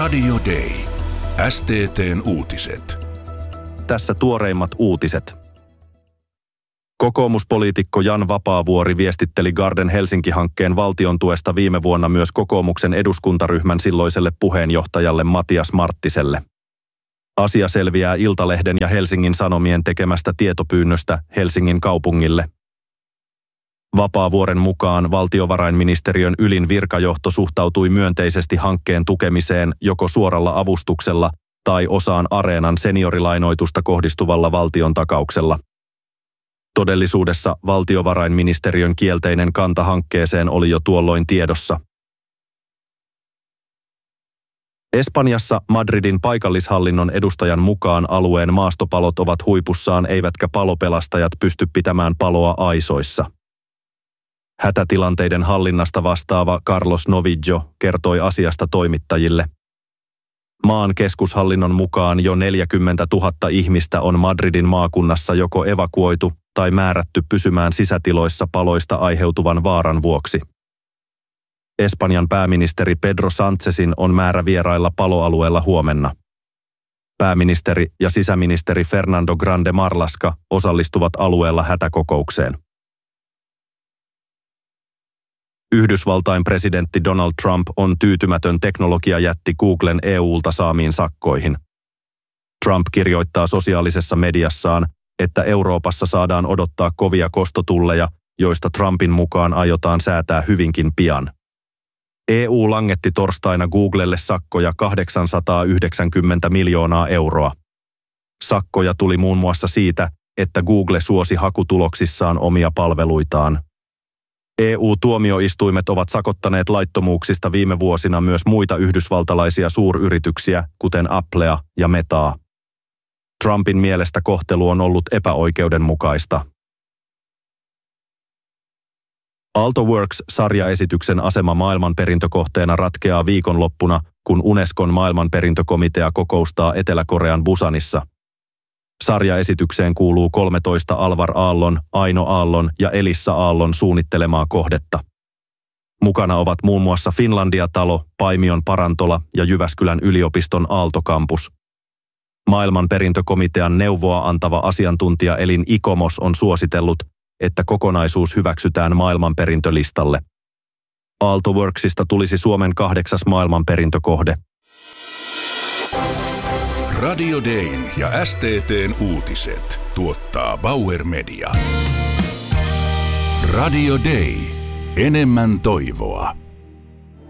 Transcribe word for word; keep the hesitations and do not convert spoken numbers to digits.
Radio Day. S T T:n uutiset. Tässä tuoreimmat uutiset. Kokoomuspoliitikko Jan Vapaavuori viestitteli Garden Helsinki-hankkeen valtion tuesta viime vuonna myös kokoomuksen eduskuntaryhmän silloiselle puheenjohtajalle Matias Marttiselle. Asia selviää Iltalehden ja Helsingin Sanomien tekemästä tietopyynnöstä Helsingin kaupungille. Vapaavuoren mukaan valtiovarainministeriön ylin virkajohto suhtautui myönteisesti hankkeen tukemiseen joko suoralla avustuksella tai osaan Areenan seniorilainoitusta kohdistuvalla valtion takauksella. Todellisuudessa valtiovarainministeriön kielteinen kanta hankkeeseen oli jo tuolloin tiedossa. Espanjassa Madridin paikallishallinnon edustajan mukaan alueen maastopalot ovat huipussaan eivätkä palopelastajat pysty pitämään paloa aisoissa. Hätätilanteiden hallinnasta vastaava Carlos Novillo kertoi asiasta toimittajille. Maan keskushallinnon mukaan jo neljäkymmentätuhatta ihmistä on Madridin maakunnassa joko evakuoitu tai määrätty pysymään sisätiloissa paloista aiheutuvan vaaran vuoksi. Espanjan pääministeri Pedro Sánchezin on määrä vierailla paloalueella huomenna. Pääministeri ja sisäministeri Fernando Grande Marlaska osallistuvat alueella hätäkokoukseen. Yhdysvaltain presidentti Donald Trump on tyytymätön teknologiajätti Googlen E U:lta saamiin sakkoihin. Trump kirjoittaa sosiaalisessa mediassaan, että Euroopassa saadaan odottaa kovia kostotulleja, joista Trumpin mukaan aiotaan säätää hyvinkin pian. E U langetti torstaina Googlelle sakkoja kahdeksansataayhdeksänkymmentä miljoonaa euroa. Sakkoja tuli muun muassa siitä, että Google suosi hakutuloksissaan omia palveluitaan. E U-tuomioistuimet ovat sakottaneet laittomuuksista viime vuosina myös muita yhdysvaltalaisia suuryrityksiä, kuten Applea ja Metaa. Trumpin mielestä kohtelu on ollut epäoikeudenmukaista. AltoWorks-sarjaesityksen asema maailmanperintökohteena ratkeaa viikonloppuna, kun Unescon maailmanperintökomitea kokoustaa Etelä-Korean Busanissa. Sarjaesitykseen kuuluu kolmetoista Alvar Aallon, Aino Aallon ja Elissa Aallon suunnittelemaa kohdetta. Mukana ovat muun muassa Finlandia-talo, Paimion parantola ja Jyväskylän yliopiston Aalto-kampus. Maailmanperintökomitean neuvoa antava asiantuntijaelin ICOMOS on suositellut, että kokonaisuus hyväksytään maailmanperintölistalle. AltoWorksista tulisi Suomen kahdeksas maailmanperintökohde. Radio Dayn ja S T T:n uutiset tuottaa Bauer Media. Radio Day. Enemmän toivoa.